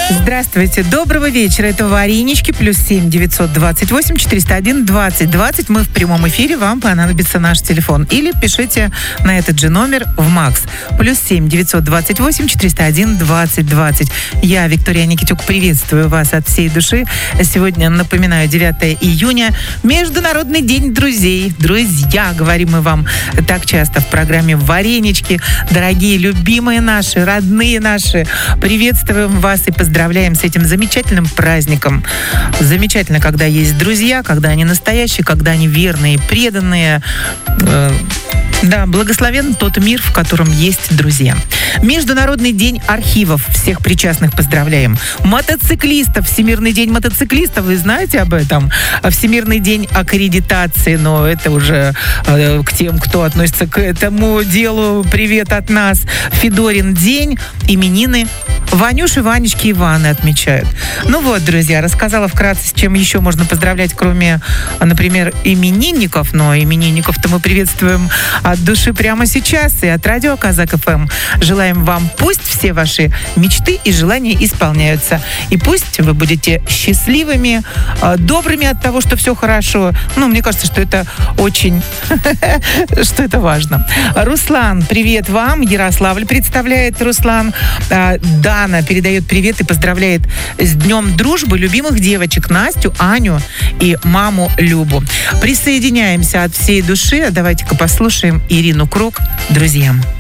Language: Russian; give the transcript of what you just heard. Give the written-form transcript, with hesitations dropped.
Здравствуйте, доброго вечера. Это Варенички, +7 928 401 20 20. Мы в прямом эфире, вам понадобится наш телефон. Или пишите на этот же номер в МАКС. +7 928 401 20 20. Я, Виктория Никитюк, приветствую вас от всей души. Сегодня, напоминаю, 9 июня. Международный день друзей. Друзья, говорим мы вам так часто в программе «Варенички». Дорогие, любимые наши, родные наши, приветствуем вас и поздравляем с этим замечательным праздником. Замечательно, когда есть друзья, когда они настоящие, когда они верные, преданные. Да, благословен тот мир, в котором есть друзья. Международный день архивов. Всех причастных поздравляем. Мотоциклистов. Всемирный день мотоциклистов. Вы знаете об этом? Всемирный день аккредитации. Но это уже к тем, кто относится к этому делу. Привет от нас. Федорин день. Именины Ванюши, Ванечки и Иваны отмечают. Ну вот, друзья, рассказала вкратце, с чем еще можно поздравлять, кроме, например, именинников. Но именинников-то мы приветствуем от души прямо сейчас и от радио Казак ФМ. Желаем вам, пусть все ваши мечты и желания исполняются. И пусть вы будете счастливыми, добрыми от того, что все хорошо. Ну, мне кажется, что это очень, что это важно. Руслан, привет вам. Ярославль представляет Руслан. Дана передает привет и поздравляет с Днем дружбы любимых девочек Настю, Аню и маму Любу. Присоединяемся от всей души. Давайте-ка послушаем Ирину Круг «Друзьям».